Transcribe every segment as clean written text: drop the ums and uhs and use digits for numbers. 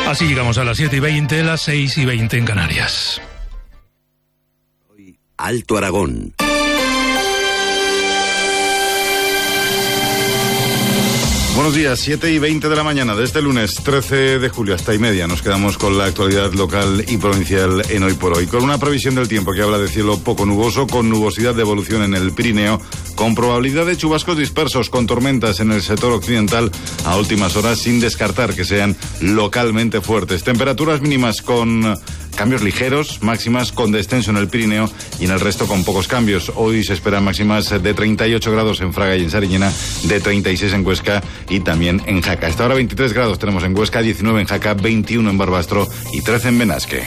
Así llegamos a las 7:20, las 6:20 en Canarias. Alto Aragón. Buenos días, 7:20 de la mañana de este lunes 13 de julio hasta 1:30. Nos quedamos con la actualidad local y provincial en Hoy por Hoy. Con una previsión del tiempo que habla de cielo poco nuboso, con nubosidad de evolución en el Pirineo, con probabilidad de chubascos dispersos, con tormentas en el sector occidental a últimas horas, sin descartar que sean localmente fuertes. Temperaturas mínimas con cambios ligeros, máximas con descenso en el Pirineo y en el resto con pocos cambios. Hoy se esperan máximas de 38 grados en Fraga y en Sariñena, de 36 en Huesca y también en Jaca. Hasta ahora 23 grados tenemos en Huesca, 19 en Jaca, 21 en Barbastro y 13 en Benasque.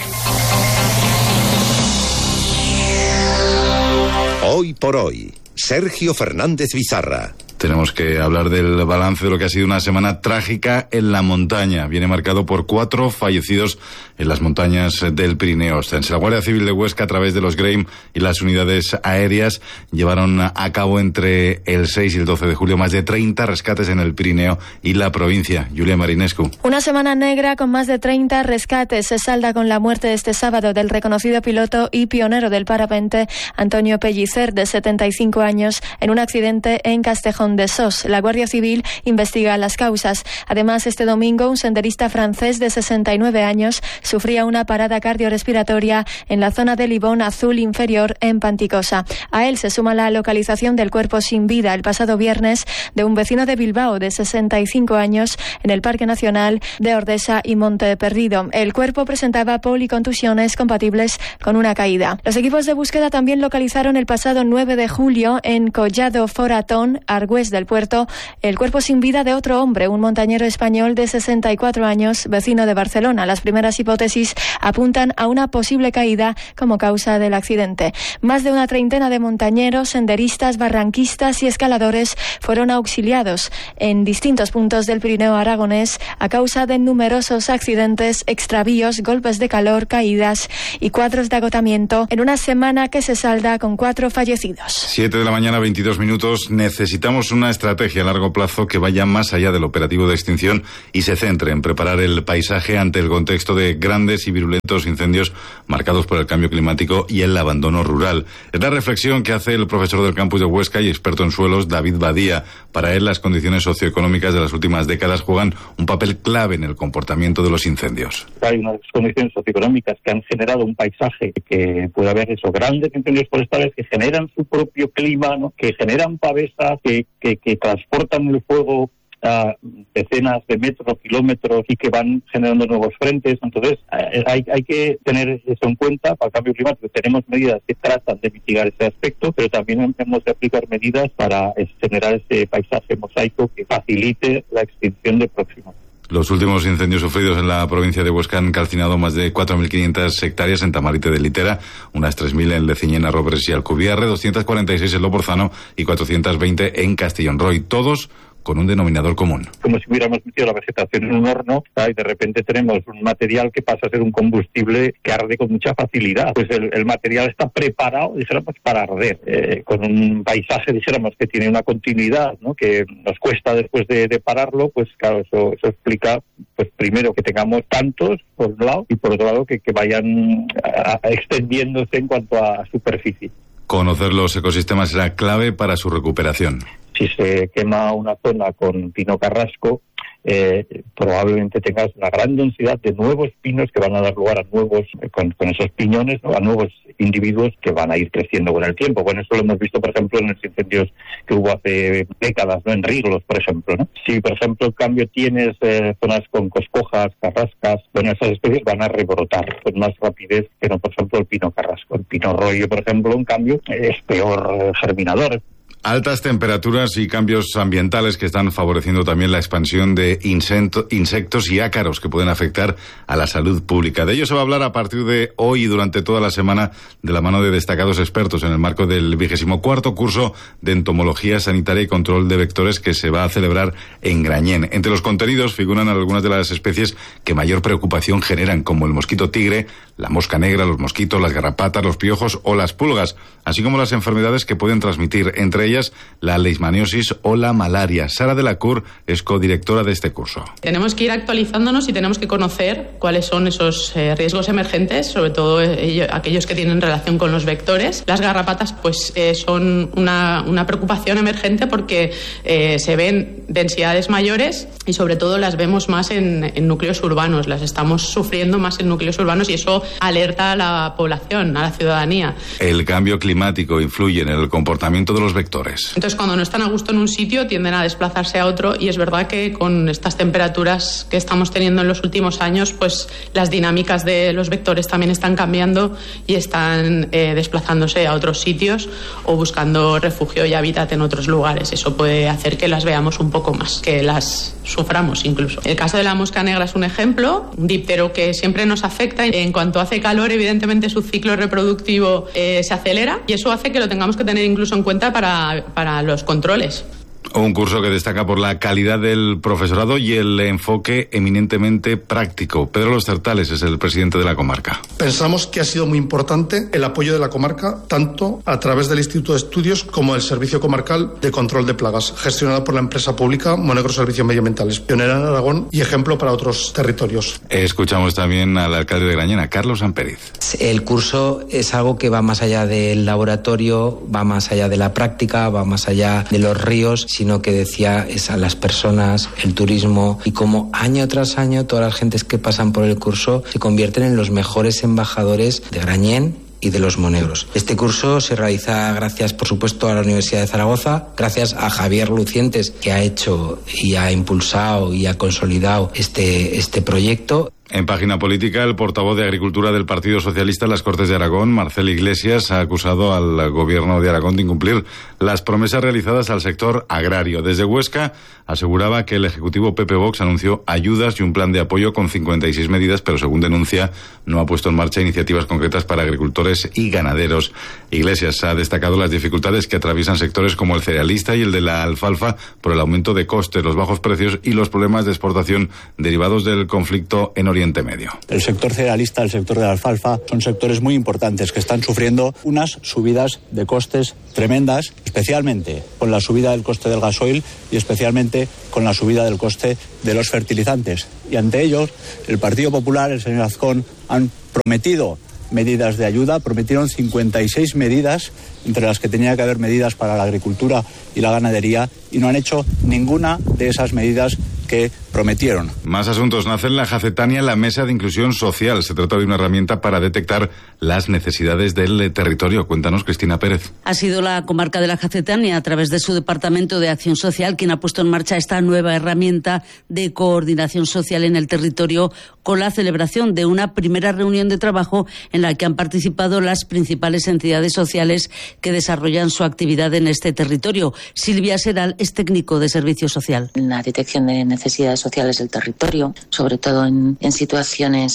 Hoy por Hoy, Sergio Fernández Bizarra. Tenemos que hablar del balance de lo que ha sido una semana trágica en la montaña. Viene marcado por 4 fallecidos en las montañas del Pirineo Ostense. La Guardia Civil de Huesca, a través de los GREIM y las unidades aéreas, llevaron a cabo entre el 6 y el 12 de julio más de 30 rescates en el Pirineo y la provincia. Julia Marinescu. Una semana negra con más de 30 rescates se salda con la muerte este sábado del reconocido piloto y pionero del parapente Antonio Pellicer, de 75 años, en un accidente en Castejón de Sos. La Guardia Civil investiga las causas. Además, este domingo, un senderista francés de 69 años sufría una parada cardiorrespiratoria en la zona del Ibón Azul inferior en Panticosa. A él se suma la localización del cuerpo sin vida el pasado viernes de un vecino de Bilbao de 65 años en el Parque Nacional de Ordesa y Monte Perdido. El cuerpo presentaba policontusiones compatibles con una caída. Los equipos de búsqueda también localizaron el pasado 9 de julio en Collado Foratón, Argüés del Puerto, el cuerpo sin vida de otro hombre, un montañero español de 64 años, vecino de Barcelona. Las primeras hipótesis apuntan a una posible caída como causa del accidente. Más de una treintena de montañeros, senderistas, barranquistas y escaladores fueron auxiliados en distintos puntos del Pirineo aragonés a causa de numerosos accidentes, extravíos, golpes de calor, caídas y cuadros de agotamiento en una semana que se salda con 4 fallecidos. 7 de la mañana, 22 minutos. Necesitamos una estrategia a largo plazo que vaya más allá del operativo de extinción y se centre en preparar el paisaje ante el contexto de grandes y virulentos incendios marcados por el cambio climático y el abandono rural. Es la reflexión que hace el profesor del campus de Huesca y experto en suelos, David Badía. Para él, las condiciones socioeconómicas de las últimas décadas juegan un papel clave en el comportamiento de los incendios. Hay unas condiciones socioeconómicas que han generado un paisaje que puede haber grandes incendios forestales que generan su propio clima, ¿no? Que generan pavesas, que transportan el fuego a decenas de metros, kilómetros y que van generando nuevos frentes. Entonces hay que tener eso en cuenta para el cambio climático. Tenemos medidas que tratan de mitigar ese aspecto, pero también hemos de aplicar medidas para generar ese paisaje mosaico que facilite la extinción de próximos. Los últimos incendios sufridos en la provincia de Huesca han calcinado más de 4.500 hectáreas en Tamarite de Litera, unas 3.000 en Leciñena, Robres y Alcubierre, 246 en Loporzano y 420 en Castellón Roy, todos con un denominador común. Como si hubiéramos metido la vegetación en un horno, y de repente tenemos un material que pasa a ser un combustible que arde con mucha facilidad. Pues el material está preparado, dijéramos, para arder, con un paisaje, dijéramos, que tiene una continuidad, ¿no? Que nos cuesta después de pararlo. Pues claro, eso explica, pues primero, que tengamos tantos, por un lado, y por otro lado, que vayan extendiéndose en cuanto a superficie. Conocer los ecosistemas será clave para su recuperación. Si se quema una zona con pino carrasco, probablemente tengas una gran densidad de nuevos pinos que van a dar lugar a nuevos, con esos piñones, ¿no? A nuevos individuos que van a ir creciendo con el tiempo. Bueno, eso lo hemos visto, por ejemplo, en los incendios que hubo hace décadas, ¿no? En Riglos, por ejemplo, ¿no? Si, por ejemplo, en cambio tienes zonas con coscojas, carrascas, bueno, esas especies van a rebrotar con más rapidez que no, por ejemplo, el pino carrasco. El pino rollo, por ejemplo, en cambio, es peor germinador. Altas temperaturas y cambios ambientales que están favoreciendo también la expansión de insectos y ácaros que pueden afectar a la salud pública. De ello se va a hablar a partir de hoy y durante toda la semana de la mano de destacados expertos en el marco del 24º curso de Entomología Sanitaria y Control de Vectores que se va a celebrar en Grañén. Entre los contenidos figuran algunas de las especies que mayor preocupación generan, como el mosquito tigre, la mosca negra, los mosquitos, las garrapatas, los piojos o las pulgas, así como las enfermedades que pueden transmitir, entre ellas ellas la leishmaniosis o la malaria. Sara de la Cour es codirectora de este curso. Tenemos que ir actualizándonos y tenemos que conocer cuáles son esos riesgos emergentes, sobre todo aquellos que tienen relación con los vectores. Las garrapatas pues son una preocupación emergente porque se ven densidades mayores y sobre todo las vemos más en núcleos urbanos, las estamos sufriendo más en núcleos urbanos y eso alerta a la población, a la ciudadanía. El cambio climático influye en el comportamiento de los vectores. Entonces, cuando no están a gusto en un sitio, tienden a desplazarse a otro y es verdad que con estas temperaturas que estamos teniendo en los últimos años, pues las dinámicas de los vectores también están cambiando y están desplazándose a otros sitios o buscando refugio y hábitat en otros lugares. Eso puede hacer que las veamos un poco más, que las suframos incluso. El caso de la mosca negra es un ejemplo, un díptero que siempre nos afecta. En cuanto hace calor, evidentemente su ciclo reproductivo se acelera y eso hace que lo tengamos que tener incluso en cuenta para los controles. Un curso que destaca por la calidad del profesorado y el enfoque eminentemente práctico. Pedro Los Certales es el presidente de la comarca. Pensamos que ha sido muy importante el apoyo de la comarca, tanto a través del Instituto de Estudios como del Servicio Comarcal de Control de Plagas, gestionado por la empresa pública Monegro Servicios Medioambientales, pionera en Aragón y ejemplo para otros territorios. Escuchamos también al alcalde de Grañena, Carlos Ampériz. El curso es algo que va más allá del laboratorio, va más allá de la práctica, va más allá de los ríos, sino que decía es a las personas, el turismo y como año tras año todas las gentes que pasan por el curso se convierten en los mejores embajadores de Grañén y de los monegros. Este curso se realiza gracias, por supuesto, a la Universidad de Zaragoza, gracias a Javier Lucientes, que ha hecho y ha impulsado y ha consolidado este proyecto. En página política, el portavoz de Agricultura del Partido Socialista en las Cortes de Aragón, Marcel Iglesias, ha acusado al gobierno de Aragón de incumplir las promesas realizadas al sector agrario. Desde Huesca aseguraba que el Ejecutivo PP Vox anunció ayudas y un plan de apoyo con 56 medidas, pero según denuncia no ha puesto en marcha iniciativas concretas para agricultores y ganaderos. Iglesias ha destacado las dificultades que atraviesan sectores como el cerealista y el de la alfalfa por el aumento de costes, los bajos precios y los problemas de exportación derivados del conflicto en Oriente Medio. El sector cerealista, el sector de la alfalfa, son sectores muy importantes que están sufriendo unas subidas de costes tremendas, especialmente con la subida del coste del gasoil y especialmente con la subida del coste de los fertilizantes. Y ante ellos, el Partido Popular, el señor Azcón, han prometido medidas de ayuda, prometieron 56 medidas, entre las que tenía que haber medidas para la agricultura y la ganadería, y no han hecho ninguna de esas medidas que prometieron. Más asuntos. Nace en la Jacetania la Mesa de Inclusión Social. Se trata de una herramienta para detectar las necesidades del territorio. Cuéntanos, Cristina Pérez. Ha sido la comarca de la Jacetania, a través de su Departamento de Acción Social, quien ha puesto en marcha esta nueva herramienta de coordinación social en el territorio, con la celebración de una primera reunión de trabajo en la que han participado las principales entidades sociales que desarrollan su actividad en este territorio. Silvia Seral es técnico de Servicio Social. La detección de necesidades sociales del territorio, sobre todo en situaciones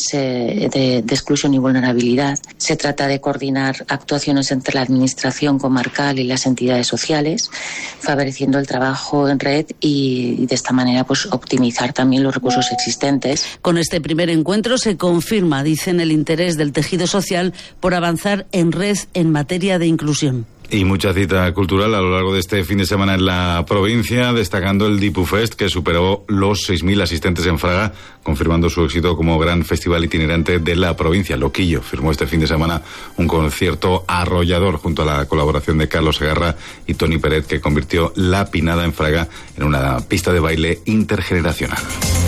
de exclusión y vulnerabilidad. Se trata de coordinar actuaciones entre la administración comarcal y las entidades sociales, favoreciendo el trabajo en red y de esta manera pues optimizar también los recursos existentes. Con este primer encuentro se confirma, dicen, el interés del tejido social por avanzar en red en materia de inclusión. Y mucha cita cultural a lo largo de este fin de semana en la provincia, destacando el Dipufest, que superó los 6.000 asistentes en Fraga, confirmando su éxito como gran festival itinerante de la provincia. Loquillo firmó este fin de semana un concierto arrollador junto a la colaboración de Carlos Segarra y Toni Pérez, que convirtió la Pinada en Fraga en una pista de baile intergeneracional.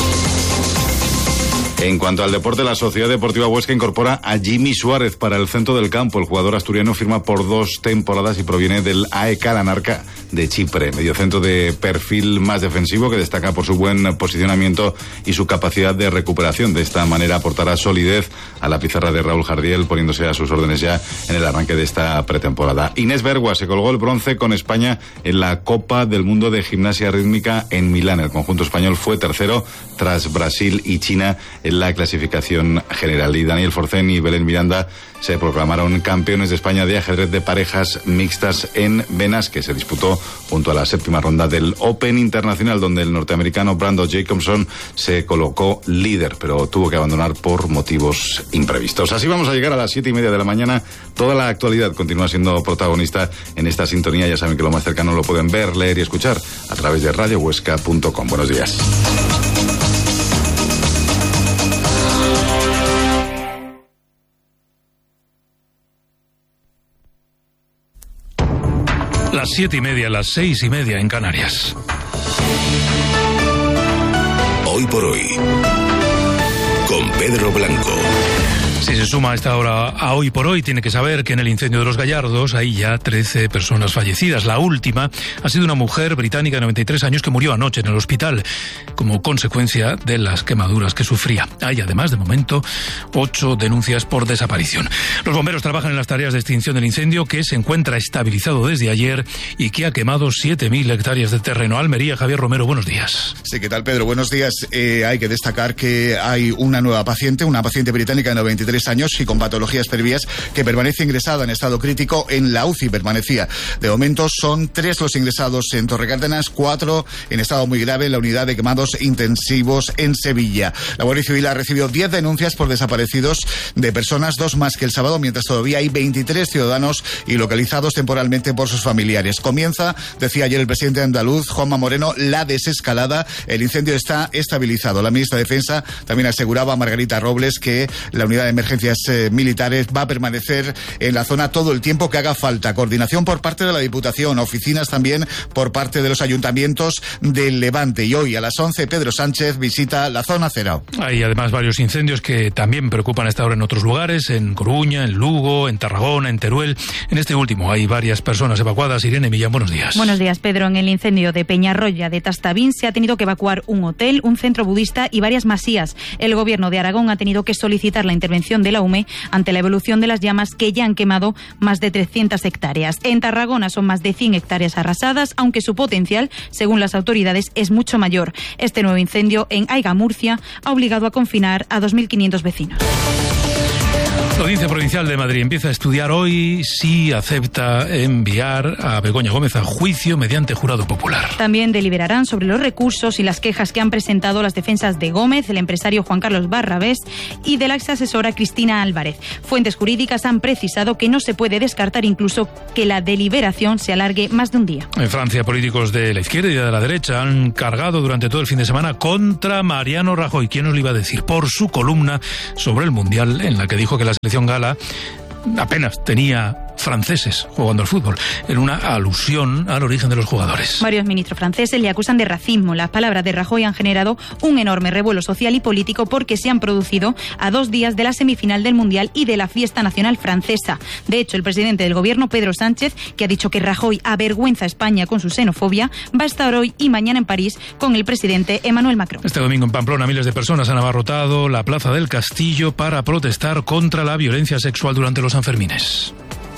En cuanto al deporte, la Sociedad Deportiva Huesca incorpora a Jimmy Suárez para el centro del campo. El jugador asturiano firma por 2 temporadas y proviene del AEK Lanarca de Chipre. Mediocentro de perfil más defensivo que destaca por su buen posicionamiento y su capacidad de recuperación. De esta manera aportará solidez a la pizarra de Raúl Jardiel, poniéndose a sus órdenes ya en el arranque de esta pretemporada. Inés Bergua se colgó el bronce con España en la Copa del Mundo de Gimnasia Rítmica en Milán. El conjunto español fue tercero tras Brasil y China en la clasificación general. Y Daniel Forcén y Belén Miranda se proclamaron campeones de España de ajedrez de parejas mixtas en Benasque. Se disputó junto a la 7ª ronda del Open Internacional, donde el norteamericano Brandon Jacobson se colocó líder, pero tuvo que abandonar por motivos imprevistos. Así vamos a llegar a las 7:30 de la mañana. Toda la actualidad continúa siendo protagonista en esta sintonía. Ya saben que lo más cercano lo pueden ver, leer y escuchar a través de radiohuesca.com. Buenos días. Las 7:30, las 6:30 en Canarias. Hoy por hoy, con Pedro Blanco. Si se suma a esta hora a Hoy por Hoy, tiene que saber que en el incendio de los Gallardos hay ya 13 personas fallecidas. La última ha sido una mujer británica de 93 años que murió anoche en el hospital como consecuencia de las quemaduras que sufría. Hay además, de momento, 8 denuncias por desaparición. Los bomberos trabajan en las tareas de extinción del incendio, que se encuentra estabilizado desde ayer y que ha quemado 7.000 hectáreas de terreno. Almería, Javier Romero, buenos días. Sí, ¿qué tal, Pedro? Buenos días. Hay que destacar que hay una nueva paciente, una paciente británica de 93 años y con patologías previas que permanece ingresada en estado crítico en la UCI. Permanecía. De momento son 3 los ingresados en Torrecárdenas, 4 en estado muy grave en la unidad de quemados intensivos en Sevilla. La Guardia Civil ha recibido 10 denuncias por desaparecidos de personas, 2 más que el sábado, mientras todavía hay 23 ciudadanos ilocalizados temporalmente por sus familiares. Comienza, decía ayer el presidente andaluz, Juanma Moreno, la desescalada. El incendio está estabilizado. La ministra de Defensa también aseguraba a Margarita Robles que la unidad de emergencias militares va a permanecer en la zona todo el tiempo que haga falta. Coordinación por parte de la Diputación, oficinas también por parte de los ayuntamientos del Levante. Y hoy a las 11 Pedro Sánchez visita la zona cero. Hay además varios incendios que también preocupan a esta hora en otros lugares, en Coruña, en Lugo, en Tarragona, en Teruel. En este último hay varias personas evacuadas. Irene Millán, buenos días. Buenos días, Pedro. En el incendio de Peñarroya de Tastavín se ha tenido que evacuar un hotel, un centro budista y varias masías. El gobierno de Aragón ha tenido que solicitar la intervención de la UME ante la evolución de las llamas que ya han quemado más de 300 hectáreas. En Tarragona son más de 100 hectáreas arrasadas, aunque su potencial, según las autoridades, es mucho mayor. Este nuevo incendio en Aiga, Murcia, ha obligado a confinar a 2.500 vecinos. La Audiencia Provincial de Madrid empieza a estudiar hoy si acepta enviar a Begoña Gómez a juicio mediante jurado popular. También deliberarán sobre los recursos y las quejas que han presentado las defensas de Gómez, el empresario Juan Carlos Barrabés y de la exasesora Cristina Álvarez. Fuentes jurídicas han precisado que no se puede descartar incluso que la deliberación se alargue más de un día. En Francia, políticos de la izquierda y de la derecha han cargado durante todo el fin de semana contra Mariano Rajoy. ¿Quién nos lo iba a decir? Por su columna sobre el Mundial, en la que dijo que la selección gala apenas tenía franceses jugando al fútbol, en una alusión al origen de los jugadores. Varios ministros franceses le acusan de racismo. Las palabras de Rajoy han generado un enorme revuelo social y político porque se han producido a 2 días de la semifinal del Mundial y de la fiesta nacional francesa. De hecho, el presidente del gobierno, Pedro Sánchez, que ha dicho que Rajoy avergüenza a España con su xenofobia, va a estar hoy y mañana en París con el presidente Emmanuel Macron. Este domingo en Pamplona miles de personas han abarrotado la Plaza del Castillo para protestar contra la violencia sexual durante los Sanfermines.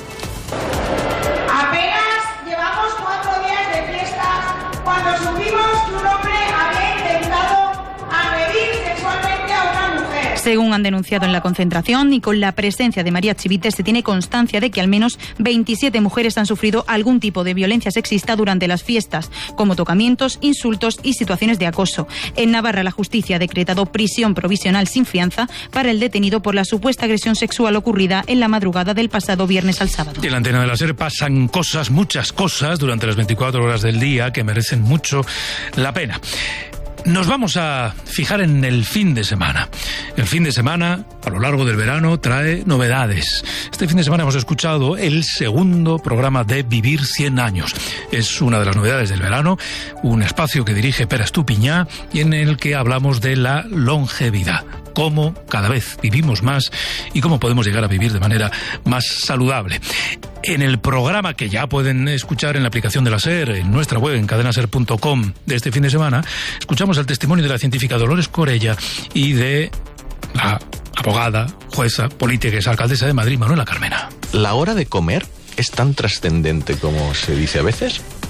Apenas llevamos 4 días de fiestas cuando supimos que un hombre había intentado agredir sexualmente a una mujer. Según han denunciado en la concentración y con la presencia de María Chivite, se tiene constancia de que al menos 27 mujeres han sufrido algún tipo de violencia sexista durante las fiestas, como tocamientos, insultos y situaciones de acoso. En Navarra, la justicia ha decretado prisión provisional sin fianza para el detenido por la supuesta agresión sexual ocurrida en la madrugada del pasado viernes al sábado. En la antena de la SER pasan cosas, muchas cosas, durante las 24 horas del día que merecen mucho la pena. Nos vamos a fijar en el fin de semana. El fin de semana, a lo largo del verano, trae novedades. Este fin de semana hemos escuchado el segundo programa de Vivir 100 años. Es una de las novedades del verano, un espacio que dirige Pere Estupiñá y en el que hablamos de la longevidad. Cómo cada vez vivimos más y cómo podemos llegar a vivir de manera más saludable. En el programa que ya pueden escuchar en la aplicación de la SER, en nuestra web, en cadenaser.com, de este fin de semana, escuchamos el testimonio de la científica Dolores Corella y de la abogada, jueza, política y alcaldesa de Madrid, Manuela Carmena. ¿La hora de comer es tan trascendente como se dice a veces?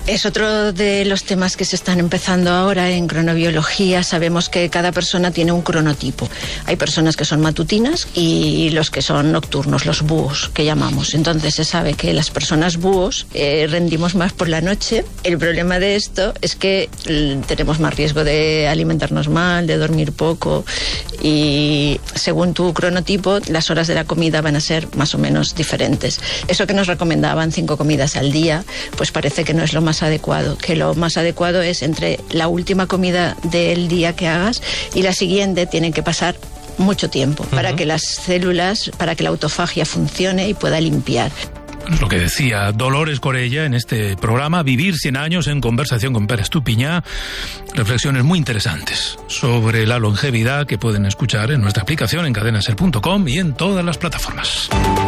Es otro de los temas que se están empezando ahora en cronobiología. Sabemos que cada persona tiene un cronotipo. Hay personas que son matutinas y los que son nocturnos, los búhos, que llamamos. Entonces se sabe que las personas búhos rendimos más por la noche. El problema de esto es que tenemos más riesgo de alimentarnos mal, de dormir poco, y según tu cronotipo las horas de la comida van a ser más o menos diferentes. Eso que nos recomendaban 5 comidas al día, pues parece que no es lo más adecuado, que lo más adecuado es entre la última comida del día que hagas y la siguiente. Tienen que pasar mucho tiempo para que las células, para que la autofagia funcione y pueda limpiar. Es lo que decía Dolores Corella en este programa, Vivir 100 años, en conversación con Pere Estupiñá. Reflexiones muy interesantes sobre la longevidad que pueden escuchar en nuestra aplicación en cadenaser.com y en todas las plataformas.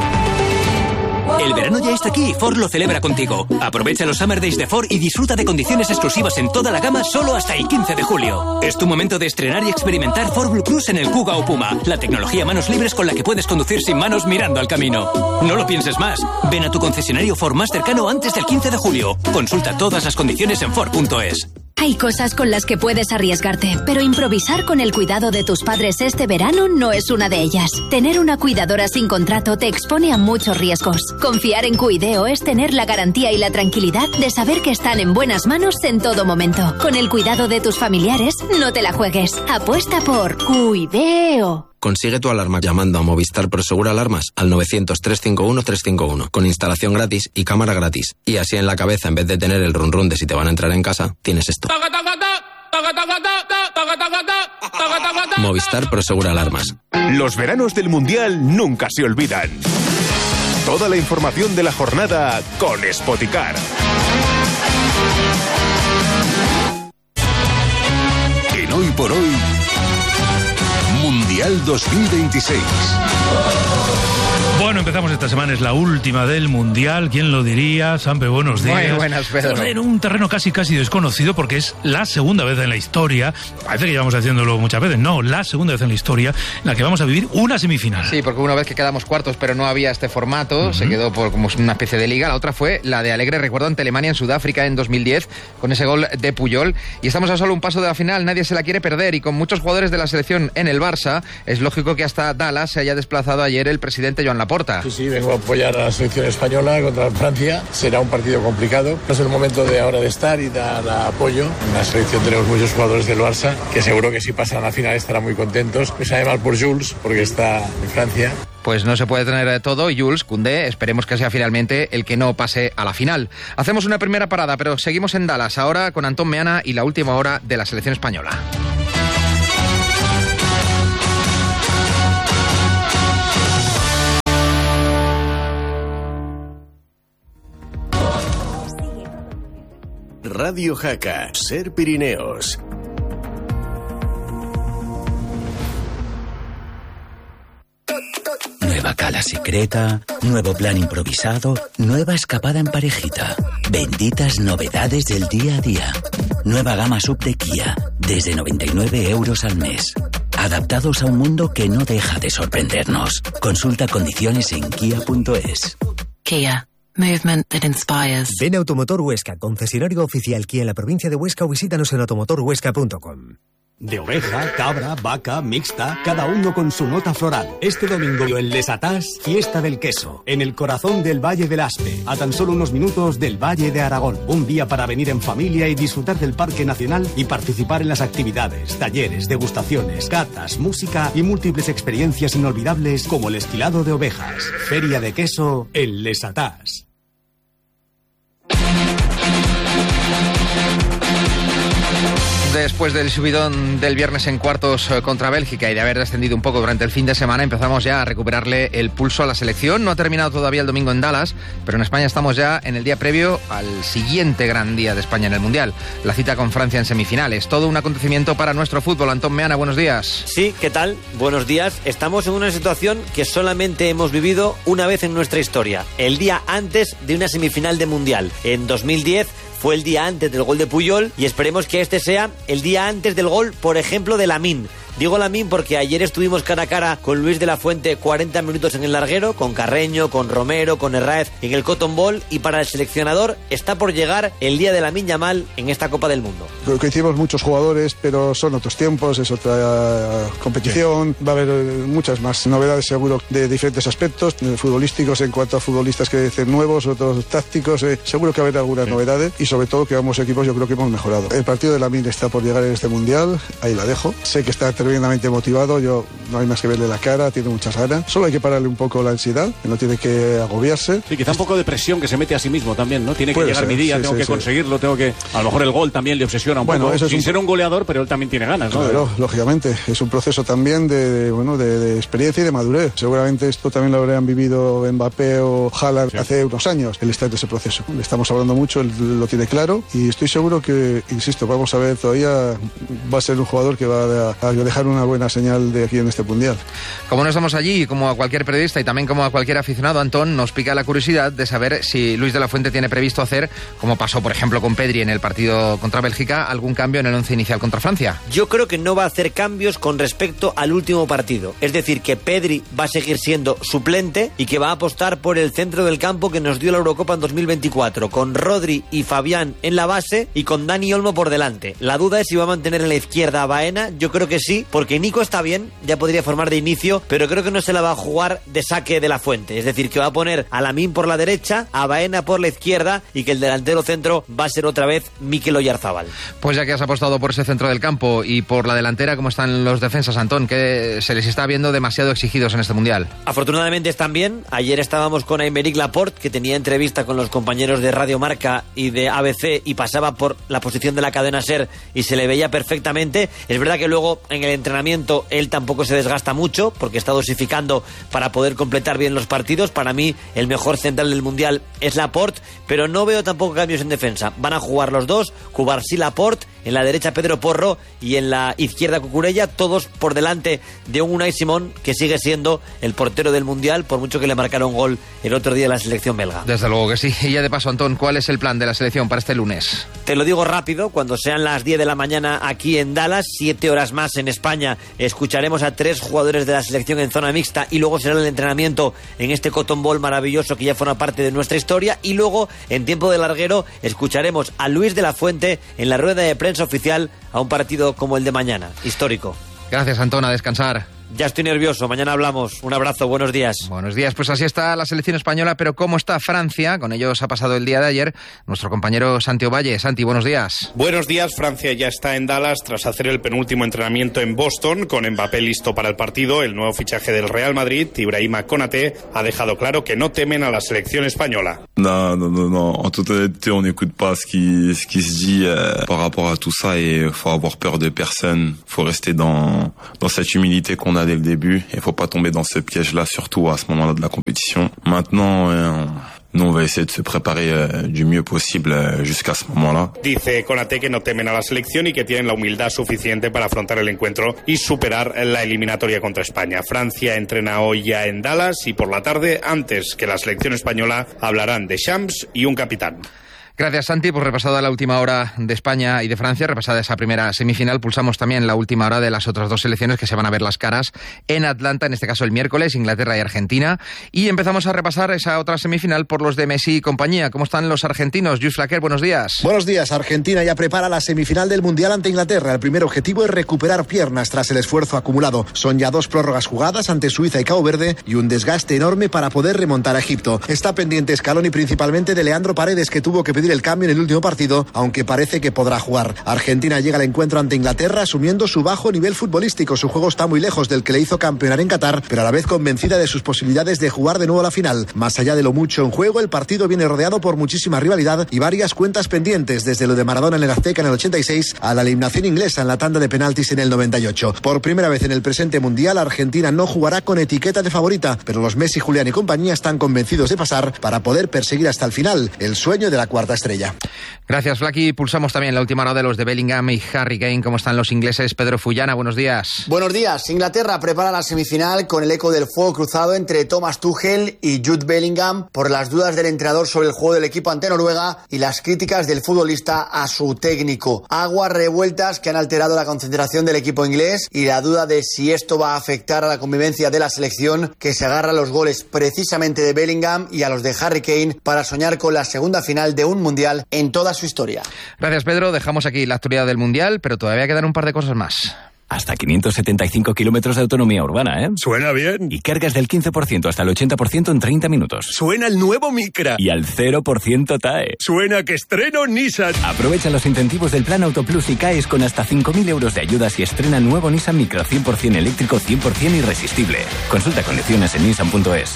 El verano ya está aquí y Ford lo celebra contigo. Aprovecha los Summer Days de Ford y disfruta de condiciones exclusivas en toda la gama solo hasta el 15 de julio. Es tu momento de estrenar y experimentar Ford Blue Cruise en el Kuga o Puma, la tecnología manos libres con la que puedes conducir sin manos mirando al camino. No lo pienses más. Ven a tu concesionario Ford más cercano antes del 15 de julio. Consulta todas las condiciones en Ford.es. Hay cosas con las que puedes arriesgarte, pero improvisar con el cuidado de tus padres este verano no es una de ellas. Tener una cuidadora sin contrato te expone a muchos riesgos. Confiar en Cuideo es tener la garantía y la tranquilidad de saber que están en buenas manos en todo momento. Con el cuidado de tus familiares, no te la juegues. Apuesta por Cuideo. Consigue tu alarma llamando a Movistar Prosegur Alarmas al 900-351-351 con instalación gratis y cámara gratis. Y así en la cabeza, en vez de tener el run run de si te van a entrar en casa, tienes esto. Movistar Prosegur Alarmas. Los veranos del Mundial nunca se olvidan. Toda la información de la jornada con Spoticar. En Hoy por Hoy, Mundial 2026. Bueno, empezamos esta semana, es la última del Mundial. ¿Quién lo diría? Sampe, buenos días. Muy buenas, Pedro. En un terreno casi desconocido, porque es la segunda vez en la historia, parece que llevamos haciéndolo muchas veces, no, la segunda vez en la historia en la que vamos a vivir una semifinal. Sí, porque una vez que quedamos cuartos, pero no había este formato, se quedó por como una especie de liga. La otra fue la de alegre recuerdo ante Alemania en Sudáfrica en 2010, con ese gol de Puyol. Y estamos a solo un paso de la final, nadie se la quiere perder, y con muchos jugadores de la selección en el Barça, es lógico que hasta Dallas se haya desplazado ayer el presidente Joan Laporta. Sí, vengo a apoyar a la selección española contra Francia. Será un partido complicado. Es el momento de ahora de estar y dar apoyo. En la selección tenemos muchos jugadores del Barça que seguro que si pasan a la final estarán muy contentos. Me sabe mal por Jules porque está en Francia. Pues no se puede tener todo y Jules Koundé, esperemos que sea finalmente el que no pase a la final. Hacemos una primera parada, pero seguimos en Dallas ahora con Antón Meana y la última hora de la selección española. Radio Jaca, Ser Pirineos. Nueva cala secreta, nuevo plan improvisado, nueva escapada en parejita. Benditas novedades del día a día. Nueva gama sub de Kia, desde 99 euros al mes. Adaptados a un mundo que no deja de sorprendernos. Consulta condiciones en kia.es. Kia. Movement that inspires. Ven a Automotor Huesca, concesionario oficial Kia en la provincia de Huesca, o visítanos en automotorhuesca.com. De oveja, cabra, vaca, mixta, cada uno con su nota floral. Este domingo en Les Atás, fiesta del queso, en el corazón del Valle del Aspe, a tan solo unos minutos del Valle de Aragón. Un día para venir en familia y disfrutar del Parque Nacional y participar en las actividades, talleres, degustaciones, catas, música y múltiples experiencias inolvidables como el esquilado de ovejas. Feria de queso en Les Atás. Después del subidón del viernes en cuartos contra Bélgica y de haber descendido un poco durante el fin de semana, empezamos ya a recuperarle el pulso a la selección. No ha terminado todavía el domingo en Dallas, pero en España estamos ya en el día previo al siguiente gran día de España en el Mundial, la cita con Francia en semifinales. Todo un acontecimiento para nuestro fútbol. Antón Meana, buenos días. Sí, ¿qué tal? Buenos días. Estamos en una situación que solamente hemos vivido una vez en nuestra historia, el día antes de una semifinal de Mundial. En 2010 fue el día antes del gol de Puyol y esperemos que este sea el día antes del gol, por ejemplo, de Lamine. Digo Lamine porque ayer estuvimos cara a cara con Luis de la Fuente 40 minutos en el larguero, con Carreño, con Romero, con Herráez en el Cotton Bowl, y para el seleccionador está por llegar el día de Lamine Yamal en esta Copa del Mundo. Creo que hicimos muchos jugadores, pero son otros tiempos, es otra competición, va a haber muchas más novedades seguro de diferentes aspectos, futbolísticos en cuanto a futbolistas que dicen nuevos, otros tácticos, seguro que va a haber algunas novedades y sobre todo que ambos equipos yo creo que hemos mejorado. El partido de Lamine está por llegar en este mundial, ahí la dejo, sé que está tremendamente motivado, yo no hay más que verle la cara, tiene muchas ganas, solo hay que pararle un poco la ansiedad, no tiene que agobiarse. Sí, quizá un poco de presión que se mete a sí mismo también, ¿no? Tiene que llegar mi día, tengo que conseguirlo, tengo que... A lo mejor el gol también le obsesiona un poco, sin ser un goleador, pero él también tiene ganas, ¿no? Claro, lógicamente, es un proceso también de experiencia y de madurez. Seguramente esto también lo habrían vivido Mbappé o Haaland hace unos años, él está en ese proceso. Le estamos hablando mucho, él lo tiene claro y estoy seguro que, insisto, vamos a ver, todavía va a ser un jugador que va a dejar una buena señal de aquí en este mundial. Como no estamos allí, como a cualquier periodista y también como a cualquier aficionado, Antón, nos pica la curiosidad de saber si Luis de la Fuente tiene previsto hacer, como pasó por ejemplo con Pedri en el partido contra Bélgica, algún cambio en el once inicial contra Francia. Yo creo que no va a hacer cambios con respecto al último partido, es decir, que Pedri va a seguir siendo suplente y que va a apostar por el centro del campo que nos dio la Eurocopa en 2024, con Rodri y Fabián en la base y con Dani Olmo por delante. La duda es si va a mantener en la izquierda a Baena, yo creo que sí, porque Nico está bien, ya podría formar de inicio, pero creo que no se la va a jugar de saque de la Fuente, es decir, que va a poner a Lamine por la derecha, a Baena por la izquierda y que el delantero centro va a ser otra vez Mikel Oyarzabal. Pues ya que has apostado por ese centro del campo y por la delantera, ¿cómo están los defensas, Antón? Que se les está viendo demasiado exigidos en este Mundial. Afortunadamente están bien. Ayer estábamos con Aymeric Laporte, que tenía entrevista con los compañeros de Radio Marca y de ABC y pasaba por la posición de la cadena SER y se le veía perfectamente. Es verdad que luego en el entrenamiento él tampoco se desgasta mucho porque está dosificando para poder completar bien los partidos. Para mí el mejor central del Mundial es Laporte, pero no veo tampoco cambios en defensa. Van a jugar los dos, Cubarsí, Laporte, en la derecha Pedro Porro y en la izquierda Cucurella, todos por delante de un Unai Simón que sigue siendo el portero del Mundial, por mucho que le marcaron gol el otro día en la selección belga. Desde luego que sí. Y ya de paso, Antón, ¿cuál es el plan de la selección para este lunes? Te lo digo rápido, cuando sean las 10 de la mañana aquí en Dallas, 7 horas más en España, escucharemos a 3 jugadores de la selección en zona mixta y luego será el entrenamiento en este Cotton Bowl maravilloso que ya forma parte de nuestra historia, y luego en tiempo de larguero escucharemos a Luis de la Fuente en la rueda de prensa oficial a un partido como el de mañana, histórico. Gracias, Antón, a descansar. Ya estoy nervioso, mañana hablamos. Un abrazo, buenos días. Buenos días, pues así está la selección española, pero ¿cómo está Francia? Con ellos ha pasado el día de ayer nuestro compañero Santi Ovalle. Santi, buenos días. Buenos días, Francia ya está en Dallas tras hacer el penúltimo entrenamiento en Boston, con Mbappé listo para el partido. El nuevo fichaje del Real Madrid, Ibrahima Konaté, ha dejado claro que no temen a la selección española. No. En toute honnêteté, on n'écoute pas ce qui se dit par rapport à tout ça et faut avoir peur de personne. Faut rester dans cette humilité qu'on a dès le début. Il faut pas tomber dans ce piège-là, surtout à ce moment-là de la compétition. Maintenant, nous, on va essayer de se préparer du mieux posible jusqu'à ce moment-là. Dice Konaté que no temen a la selección y que tienen la humildad suficiente para afrontar el encuentro y superar la eliminatoria contra España. Francia entrena hoy ya en Dallas y por la tarde, antes que la selección española, hablarán de Champs y un capitán. Gracias, Santi. Pues repasada la última hora de España y de Francia, repasada esa primera semifinal, pulsamos también la última hora de las otras dos selecciones que se van a ver las caras en Atlanta, en este caso el miércoles, Inglaterra y Argentina. Y empezamos a repasar esa otra semifinal por los de Messi y compañía. ¿Cómo están los argentinos? Luis Flaquer, buenos días. Buenos días. Argentina ya prepara la semifinal del Mundial ante Inglaterra. El primer objetivo es recuperar piernas tras el esfuerzo acumulado. Son ya 2 prórrogas jugadas ante Suiza y Cabo Verde y un desgaste enorme para poder remontar a Egipto. Está pendiente Scaloni principalmente de Leandro Paredes, que tuvo que pedir el cambio en el último partido, aunque parece que podrá jugar. Argentina llega al encuentro ante Inglaterra asumiendo su bajo nivel futbolístico. Su juego está muy lejos del que le hizo campeonar en Qatar, pero a la vez convencida de sus posibilidades de jugar de nuevo la final. Más allá de lo mucho en juego, el partido viene rodeado por muchísima rivalidad y varias cuentas pendientes, desde lo de Maradona en el Azteca en el 86 a la eliminación inglesa en la tanda de penaltis en el 98. Por primera vez en el presente mundial, Argentina no jugará con etiqueta de favorita, pero los Messi, Julián y compañía están convencidos de pasar para poder perseguir hasta el final el sueño de la cuarta pelota estrella. Gracias, Flaky. Pulsamos también la última hora de los de Bellingham y Harry Kane. ¿Cómo están los ingleses? Pedro Fullana, buenos días. Buenos días. Inglaterra prepara la semifinal con el eco del fuego cruzado entre Thomas Tuchel y Jude Bellingham por las dudas del entrenador sobre el juego del equipo ante Noruega y las críticas del futbolista a su técnico. Aguas revueltas que han alterado la concentración del equipo inglés y la duda de si esto va a afectar a la convivencia de la selección, que se agarra a los goles precisamente de Bellingham y a los de Harry Kane para soñar con la segunda final de un mundial en toda su historia. Gracias, Pedro. Dejamos aquí la actualidad del mundial, pero todavía quedan un par de cosas más. Hasta 575 kilómetros de autonomía urbana, ¿eh? Suena bien. Y cargas del 15% hasta el 80% en 30 minutos. Suena el nuevo Micra. Y al 0% TAE. Suena que estreno Nissan. Aprovecha los incentivos del Plan Auto Plus y caes con hasta 5.000 euros de ayudas y estrena nuevo Nissan Micra 100% eléctrico, 100% irresistible. Consulta condiciones en nissan.es.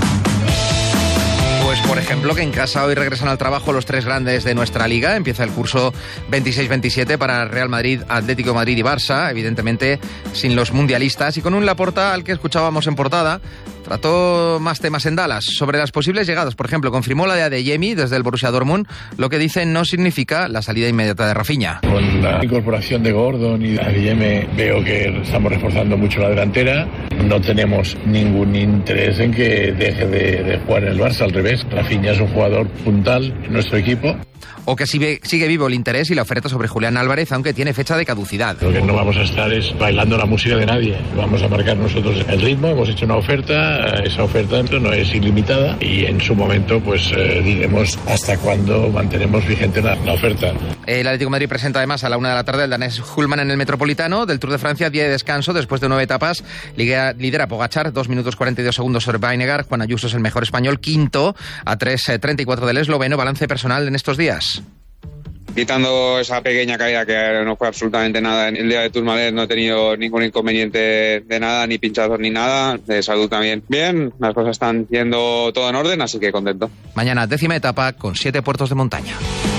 Pues, por ejemplo, que en casa hoy regresan al trabajo los tres grandes de nuestra liga. Empieza el curso 26-27 para Real Madrid, Atlético de Madrid y Barça, evidentemente sin los mundialistas, y con un Laporta al que escuchábamos en portada. Trató más temas en Dallas. Sobre las posibles llegadas, por ejemplo, confirmó la de Adeyemi desde el Borussia Dortmund. Lo que dice no significa la salida inmediata de Rafinha. Con la incorporación de Gordon y de Adeyemi veo que estamos reforzando mucho la delantera. No tenemos ningún interés en que deje de jugar en el Barça, al revés. Rafinha es un jugador puntal en nuestro equipo. O que sigue vivo el interés y la oferta sobre Julián Álvarez, aunque tiene fecha de caducidad. Lo que no vamos a estar es bailando la música de nadie. Vamos a marcar nosotros el ritmo. Hemos hecho una oferta. Esa oferta no es ilimitada y en su momento pues diremos hasta cuándo mantenemos vigente la oferta. El Atlético de Madrid presenta además a la 1 de la tarde el danés Hulman en el Metropolitano. Del Tour de Francia, día de descanso después de 9 etapas. Lidera Pogačar, 2 minutos 42 segundos sobre Vinegar. Juan Ayuso es el mejor español, quinto a 3:34 del esloveno. Balance personal en estos días. Quitando esa pequeña caída que no fue absolutamente nada, en el día de Tourmalet no he tenido ningún inconveniente de nada, ni pinchazos ni nada, de salud también. Bien, las cosas están yendo todo en orden, así que contento. Mañana 10ª etapa con 7 puertos de montaña.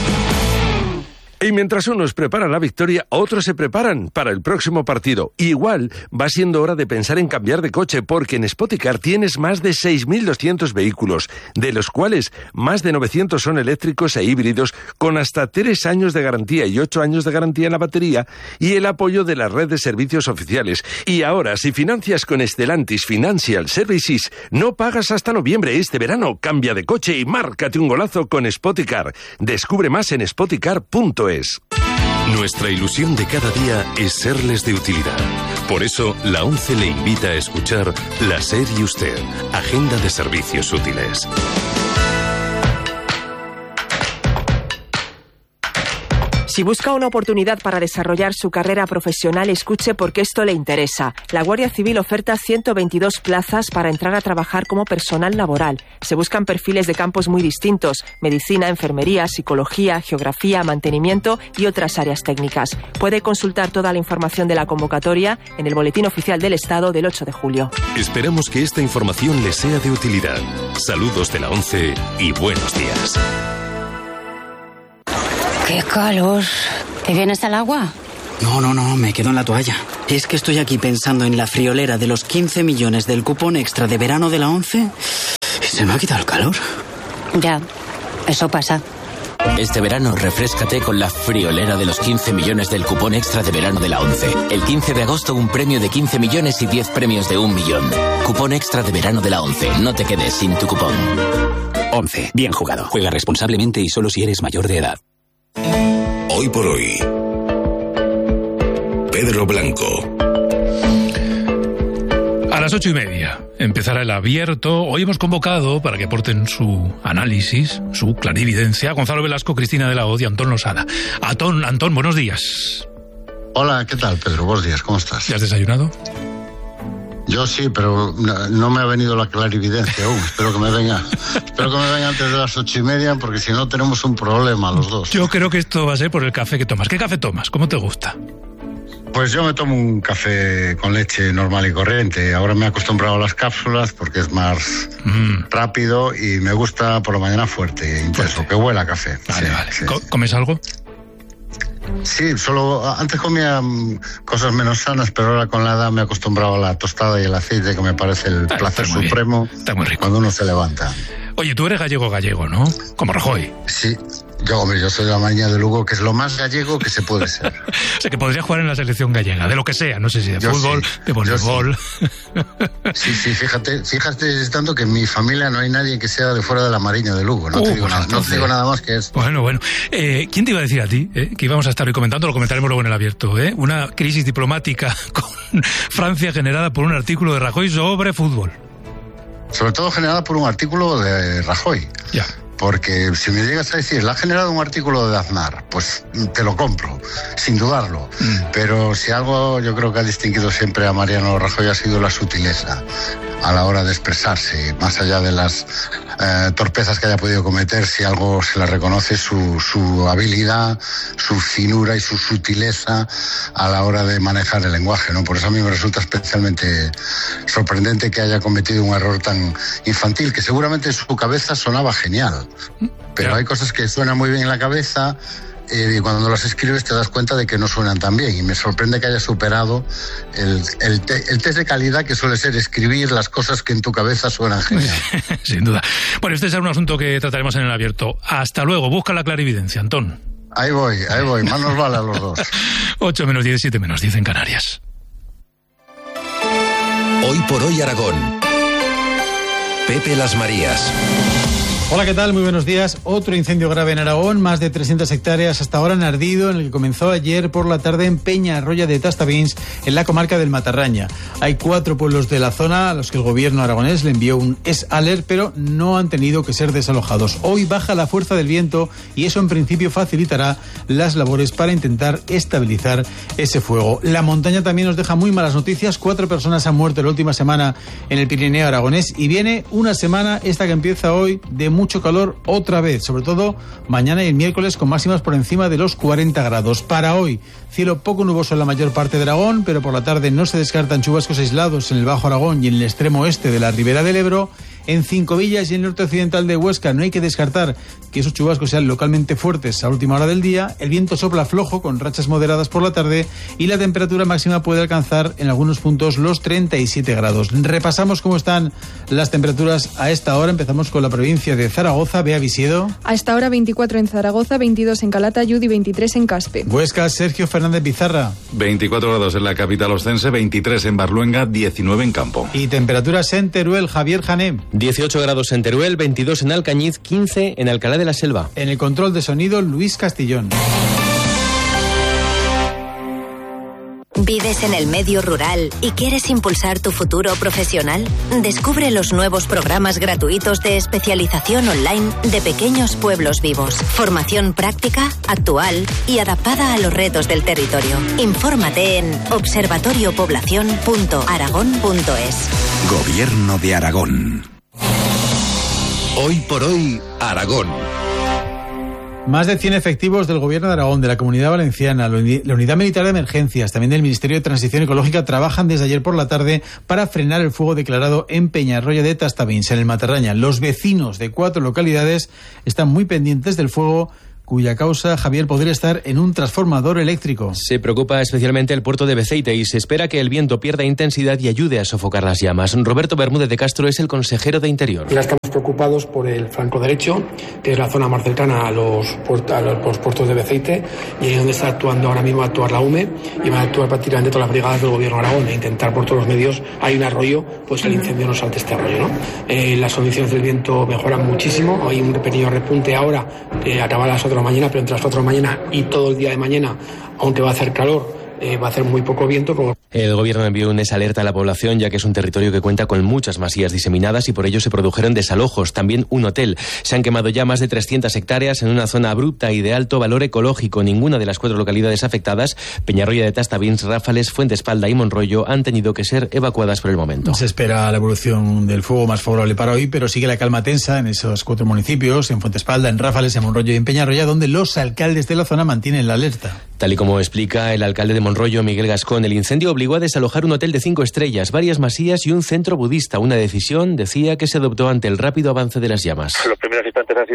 Y mientras unos preparan la victoria, otros se preparan para el próximo partido. Igual va siendo hora de pensar en cambiar de coche, porque en Spoticar tienes más de 6.200 vehículos, de los cuales más de 900 son eléctricos e híbridos, con hasta 3 años de garantía y 8 años de garantía en la batería, y el apoyo de la red de servicios oficiales. Y ahora, si financias con Stellantis Financial Services, no pagas hasta noviembre. Este verano cambia de coche y márcate un golazo con Spoticar. Descubre más en spoticar.es. Nuestra ilusión de cada día es serles de utilidad. Por eso, la ONCE le invita a escuchar La SER y Usted, Agenda de Servicios Útiles. Si busca una oportunidad para desarrollar su carrera profesional, escuche porque esto le interesa. La Guardia Civil oferta 122 plazas para entrar a trabajar como personal laboral. Se buscan perfiles de campos muy distintos: medicina, enfermería, psicología, geografía, mantenimiento y otras áreas técnicas. Puede consultar toda la información de la convocatoria en el Boletín Oficial del Estado del 8 de julio. Esperamos que esta información le sea de utilidad. Saludos de la ONCE y buenos días. ¡Qué calor! ¿Te vienes al agua? No, me quedo en la toalla. Es que estoy aquí pensando en la friolera de los 15 millones del cupón extra de verano de la ONCE y se me ha quitado el calor. Ya, eso pasa. Este verano refréscate con la friolera de los 15 millones del cupón extra de verano de la ONCE. El 15 de agosto un premio de 15 millones y 10 premios de 1 millón. Cupón extra de verano de la ONCE. No te quedes sin tu cupón. ONCE. Bien jugado. Juega responsablemente y solo si eres mayor de edad. Hoy por hoy, Pedro Blanco. A las 8:30 empezará el abierto. Hoy hemos convocado para que aporten su análisis, su clarividencia, Gonzalo Velasco, Cristina de la Hoz y Antón Losada. Antón, buenos días. Hola, ¿qué tal, Pedro? Buenos días, ¿cómo estás? ¿Ya has desayunado? Yo sí, pero no me ha venido la clarividencia aún. Espero que me venga antes de las 8:30, porque si no tenemos un problema los dos. Yo creo que esto va a ser por el café que tomas. ¿Qué café tomas? ¿Cómo te gusta? Pues yo me tomo un café con leche normal y corriente. Ahora me he acostumbrado a las cápsulas porque es más rápido y me gusta por la mañana fuerte, intenso, que huela a café. Vale. Sí. ¿Comes algo? Sí, antes comía cosas menos sanas, pero ahora con la edad me he acostumbrado a la tostada y el aceite, que me parece el placer supremo. Está muy rico. Cuando uno se levanta. Oye, tú eres gallego, ¿no? Como Rajoy. Sí, Yo soy de la Mariña de Lugo, que es lo más gallego que se puede ser. O sea, que podría jugar en la selección gallega, de lo que sea, no sé si de fútbol, de voleibol. Sí, fíjate tanto que en mi familia no hay nadie que sea de fuera de la Mariña de Lugo, no te digo nada más que eso. Bueno. ¿Quién te iba a decir a ti que íbamos a estar hoy comentando? Lo comentaremos luego en el abierto, una crisis diplomática con Francia generada por un artículo de Rajoy sobre fútbol. Sobre todo generada por un artículo de Rajoy. Ya. Porque si me llegas a decir, la ha generado un artículo de Aznar, pues te lo compro, sin dudarlo. Pero si algo yo creo que ha distinguido siempre a Mariano Rajoy ha sido la sutileza a la hora de expresarse, más allá de las torpezas que haya podido cometer, si algo se le reconoce, su habilidad, su finura y su sutileza a la hora de manejar el lenguaje, ¿no? Por eso a mí me resulta especialmente sorprendente que haya cometido un error tan infantil, que seguramente en su cabeza sonaba genial. Pero hay cosas que suenan muy bien en la cabeza y cuando las escribes te das cuenta de que no suenan tan bien. Y me sorprende que haya superado el test de calidad que suele ser escribir las cosas que en tu cabeza suenan genial. Sin duda. Bueno, este es un asunto que trataremos en el abierto. Hasta luego. Busca la clarividencia, Antón. Ahí voy. Más nos vale a los dos. 8 menos 10, 7 menos 10 en Canarias. Hoy por hoy Aragón. Pepe Las Marías. Hola, ¿qué tal? Muy buenos días. Otro incendio grave en Aragón. Más de 300 hectáreas hasta ahora han ardido, en el que comenzó ayer por la tarde en Peñarroya de Tastavins, en la comarca del Matarraña. Hay 4 pueblos de la zona a los que el gobierno aragonés le envió un alert, pero no han tenido que ser desalojados. Hoy baja la fuerza del viento y eso en principio facilitará las labores para intentar estabilizar ese fuego. La montaña también nos deja muy malas noticias. 4 personas han muerto la última semana en el Pirineo aragonés y viene una semana, esta que empieza hoy, de mucho calor otra vez, sobre todo mañana y el miércoles con máximas por encima de los 40 grados. Para hoy, cielo poco nuboso en la mayor parte de Aragón, pero por la tarde no se descartan chubascos aislados en el Bajo Aragón y en el extremo oeste de la Ribera del Ebro. En Cinco Villas y en el norte occidental de Huesca no hay que descartar que esos chubascos sean localmente fuertes a última hora del día. El viento sopla flojo con rachas moderadas por la tarde y la temperatura máxima puede alcanzar en algunos puntos los 37 grados. Repasamos cómo están las temperaturas a esta hora. Empezamos con la provincia de Zaragoza. Bea Visiedo. A esta hora 24 en Zaragoza, 22 en Calatayud y 23 en Caspe. Huesca, Sergio Fernández Pizarra. 24 grados en la capital ostense, 23 en Barluenga, 19 en Campo. Y temperaturas en Teruel, Javier Jané. 18 grados en Teruel, 22 en Alcañiz, 15 en Alcalá de la Selva. En el control de sonido, Luis Castillón. ¿Vives en el medio rural y quieres impulsar tu futuro profesional? Descubre los nuevos programas gratuitos de especialización online de Pequeños Pueblos Vivos. Formación práctica, actual y adaptada a los retos del territorio. Infórmate en observatoriopoblacion.aragón.es. Gobierno de Aragón. Hoy por hoy, Aragón. Más de 100 efectivos del Gobierno de Aragón, de la Comunidad Valenciana, la Unidad Militar de Emergencias, también del Ministerio de Transición Ecológica, trabajan desde ayer por la tarde para frenar el fuego declarado en Peñarroya de Tastavins, en el Matarraña. Los vecinos de 4 localidades están muy pendientes del fuego, cuya causa, Javier, podría estar en un transformador eléctrico. Se preocupa especialmente el puerto de Beceite y se espera que el viento pierda intensidad y ayude a sofocar las llamas. Roberto Bermúdez de Castro es el consejero de Interior. Ya estamos preocupados por el flanco derecho, que es la zona más cercana a los puertos de Beceite, y ahí es donde está actuando ahora mismo la UME, y van a actuar prácticamente todas las brigadas del Gobierno de Aragón e intentar por todos los medios, hay un arroyo, pues el incendio no salte este arroyo, ¿no? Las condiciones del viento mejoran muchísimo, hay un pequeño repunte ahora, que acaba a las 4 de la mañana, pero entre las 4 de la mañana y todo el día de mañana, aunque va a hacer calor, va a hacer muy poco viento. El gobierno envió una alerta a la población, ya que es un territorio que cuenta con muchas masías diseminadas y por ello se produjeron desalojos. También un hotel. Se han quemado ya más de 300 hectáreas en una zona abrupta y de alto valor ecológico. Ninguna de las 4 localidades afectadas, Peñarroya de Tastavins, Ráfales, Fuentespalda y Monroyo, han tenido que ser evacuadas por el momento. Se espera la evolución del fuego más favorable para hoy, pero sigue la calma tensa en esos 4 municipios, en Fuentespalda, en Ráfales, en Monroyo y en Peñarroya, donde los alcaldes de la zona mantienen la alerta. Tal y como explica el alcalde de Monroyo, Miguel Gascón, el incendio obligó a desalojar un hotel de 5 estrellas, varias masías y un centro budista. Una decisión, decía, que se adoptó ante el rápido avance de las llamas. Los primeros instantes han sido bastante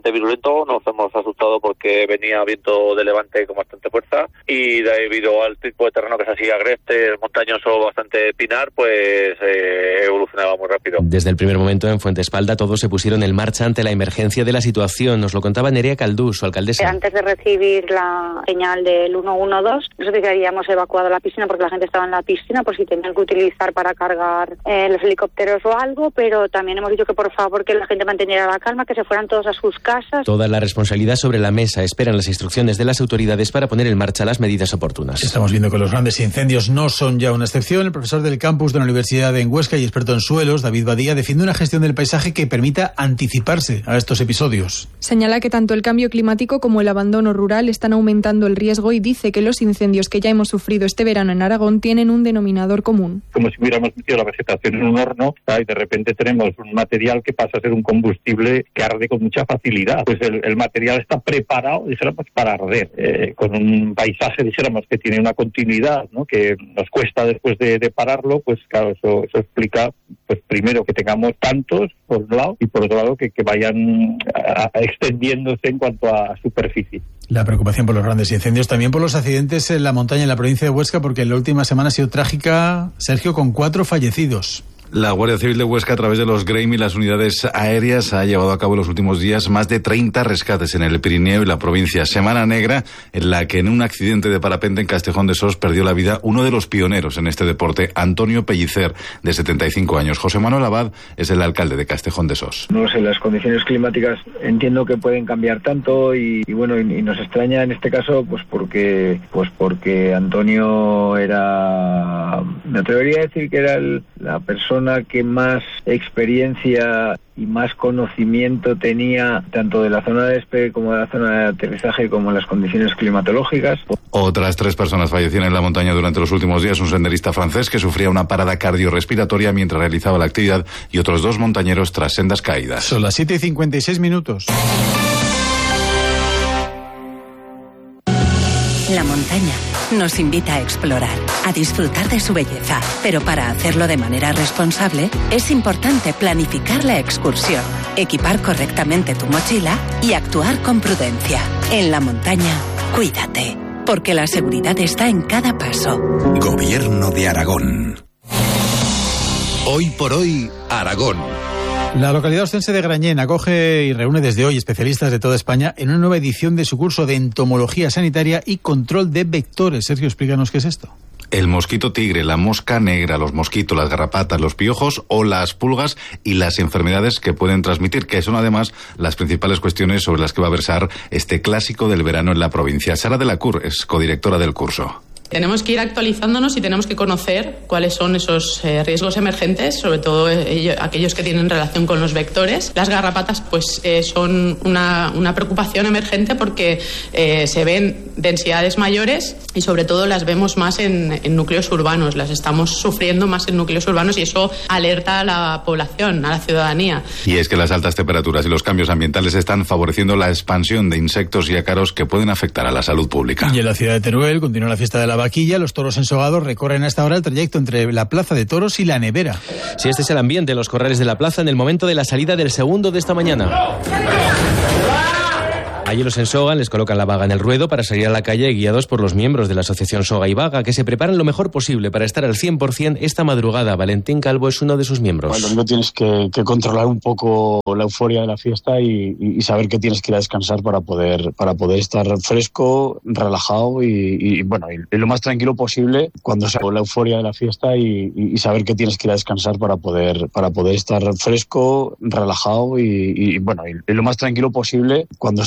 bastante virulento, nos hemos asustado porque venía viento de levante con bastante fuerza y debido al tipo de terreno que es así agreste, montañoso, bastante pinar, pues evolucionaba muy rápido. Desde el primer momento en Fuentespalda todos se pusieron en marcha ante la emergencia de la situación. Nos lo contaba Nerea Caldú, su alcaldesa. Antes de recibir la señal del 112, nosotros ya habíamos evacuado la piscina porque la gente estaba en la piscina por si tenían que utilizar para cargar los helicópteros o algo, pero también hemos dicho que por favor que la gente manteniera la calma, que se fueran todos a sus casas. Toda la responsabilidad sobre la mesa. Esperan las instrucciones de las autoridades para poner en marcha las medidas oportunas. Estamos viendo que los grandes incendios no son ya una excepción. El profesor del campus de la Universidad de Huesca y experto en suelos, David Badía, defiende una gestión del paisaje que permita anticiparse a estos episodios. Señala que tanto el cambio climático como el abandono rural están aumentando el riesgo y dice que los incendios que ya hemos sufrido este verano en Aragón tienen un denominador común. Como si hubiéramos metido la vegetación en un horno y de repente tenemos un material que pasa a ser un combustible que arde con mucha facilidad. Pues el material está preparado, dijéramos, para arder. Con un paisaje, dijéramos, que tiene una continuidad, ¿no? Que nos cuesta después de pararlo, pues claro, eso explica, pues primero que tengamos tantos, por un lado, y por otro lado que vayan extendiéndose en cuanto a superficie. La preocupación por los grandes incendios, también por los accidentes en la montaña en la provincia de Huesca, porque la última semana ha sido trágica, Sergio, con 4 fallecidos. La Guardia Civil de Huesca, a través de los GREIM y las unidades aéreas, ha llevado a cabo en los últimos días más de 30 rescates en el Pirineo y la provincia. Semana negra en la que en un accidente de parapente en Castejón de Sos perdió la vida uno de los pioneros en este deporte, Antonio Pellicer, de 75 años. José Manuel Abad es el alcalde de Castejón de Sos. No sé, las condiciones climáticas entiendo que pueden cambiar tanto y nos extraña en este caso pues porque Antonio era, me atrevería a decir que era la persona que más experiencia y más conocimiento tenía tanto de la zona de despegue como de la zona de aterrizaje como en las condiciones climatológicas. Otras 3 personas fallecieron en la montaña durante los últimos días. Un senderista francés que sufría una parada cardiorrespiratoria mientras realizaba la actividad y otros 2 montañeros tras sendas caídas. Son las 7:56. La montaña nos invita a explorar, a disfrutar de su belleza, pero para hacerlo de manera responsable es importante planificar la excursión, equipar correctamente tu mochila y actuar con prudencia. En la montaña, cuídate, porque la seguridad está en cada paso. Gobierno de Aragón. Hoy por hoy, Aragón. La localidad ostense de Grañén acoge y reúne desde hoy especialistas de toda España en una nueva edición de su curso de entomología sanitaria y control de vectores. Sergio, explícanos qué es esto. El mosquito tigre, la mosca negra, los mosquitos, las garrapatas, los piojos o las pulgas y las enfermedades que pueden transmitir, que son además las principales cuestiones sobre las que va a versar este clásico del verano en la provincia. Sara de la Cour es codirectora del curso. Tenemos que ir actualizándonos y tenemos que conocer cuáles son esos riesgos emergentes, sobre todo aquellos que tienen relación con los vectores. Las garrapatas pues son una preocupación emergente porque se ven densidades mayores y sobre todo las vemos más en núcleos urbanos, las estamos sufriendo más en núcleos urbanos y eso alerta a la población, a la ciudadanía. Y es que las altas temperaturas y los cambios ambientales están favoreciendo la expansión de insectos y ácaros que pueden afectar a la salud pública. Y en la ciudad de Teruel continúa la fiesta de la vaquilla. Los toros ensogados recorren a esta hora el trayecto entre la Plaza de Toros y la Nevera. Sí, este es el ambiente en los corrales de la plaza en el momento de la salida del segundo de esta mañana. Allí los ensogan, les colocan la vaga en el ruedo para salir a la calle guiados por los miembros de la Asociación Soga y Vaga, que se preparan lo mejor posible para estar al 100% esta madrugada. Valentín Calvo es uno de sus miembros. Bueno, no tienes que controlar un poco la euforia de la fiesta y saber que tienes que ir a descansar para poder estar fresco, relajado y lo más tranquilo posible cuando se la euforia de la fiesta y saber que tienes que ir a descansar para poder estar fresco, relajado y lo más tranquilo posible cuando